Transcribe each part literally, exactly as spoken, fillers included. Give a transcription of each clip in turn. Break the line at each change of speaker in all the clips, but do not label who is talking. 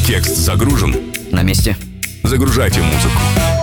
Текст загружен.
На месте.
Загружайте музыку.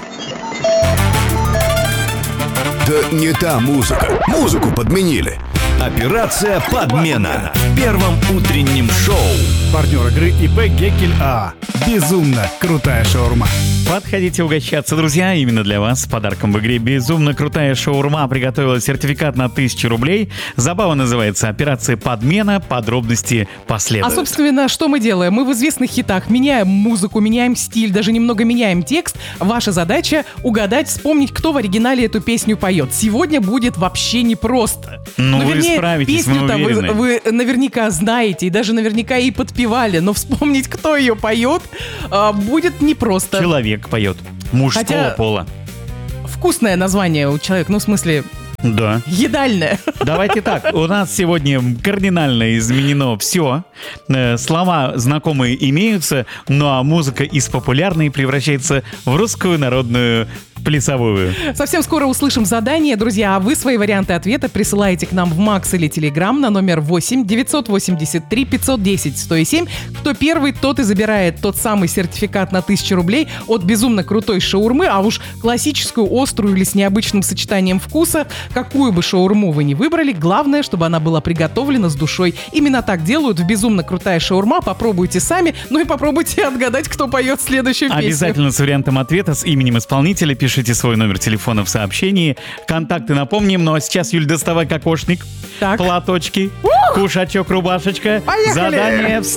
Да не та музыка. Музыку подменили.
Операция «Подмена» в первом утреннем шоу.
Партнер игры ИП Геккель АА. Безумно крутая шаурма.
Подходите угощаться, друзья. Именно для вас с подарком в игре «Безумно крутая шаурма» приготовила сертификат на тысячу рублей. Забава называется «Операция «Подмена». Подробности последуют.
А, собственно, что мы делаем? Мы в известных хитах меняем музыку, меняем стиль, даже немного меняем текст. Ваша задача — угадать, вспомнить, кто в оригинале эту песню поет. Сегодня будет вообще непросто.
Ну,
но,
вы
вернее,
справитесь, мы
песню-то
уверены.
вы, вы наверняка знаете и даже наверняка и подпевали, но вспомнить, кто ее поет, будет непросто.
Человек поет. Мужского
Хотя-
пола.
Вкусное название у человека, ну, в смысле,
Да.
едальное.
Давайте так, у нас сегодня кардинально изменено все. Э, Слова знакомые имеются, ну а музыка из популярной превращается в русскую народную плясовую.
Совсем скоро услышим задание, друзья, а вы свои варианты ответа присылаете к нам в Макс или Телеграм на номер восемь девятьсот восемьдесят три пятьсот десять сто семь. Кто первый, тот и забирает тот самый сертификат на тысячу рублей от безумно крутой шаурмы, а уж классическую, острую или с необычным сочетанием вкуса, какую бы шаурму вы ни выбрали, главное, чтобы она была приготовлена с душой. Именно так делают в безумно крутая шаурма. Попробуйте сами, ну и попробуйте отгадать, кто поет следующую песню.
Обязательно с вариантом ответа, с именем исполнителя. Пишите свой номер телефона в сообщении. Контакты напомним. Ну а сейчас, Юль, доставай кокошник,
Так.
платочки, кушачок, рубашечка.
Поехали!
Задание в